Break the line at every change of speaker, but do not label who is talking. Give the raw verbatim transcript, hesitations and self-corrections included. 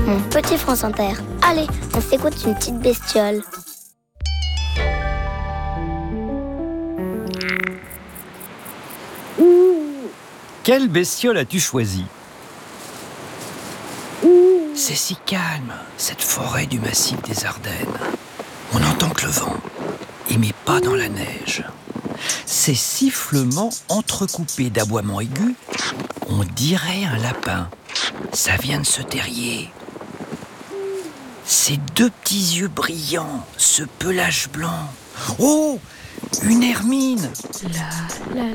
Mon petit France Inter. Allez, on s'écoute une petite bestiole.
Quelle bestiole as-tu choisi ? C'est si calme, cette forêt du massif des Ardennes. On n'entend que le vent, et mais pas dans la neige. Ces sifflements entrecoupés d'aboiements aigus, on dirait un lapin. Ça vient de ce terrier. Ces deux petits yeux brillants, ce pelage blanc. Oh, une hermine!
La, la,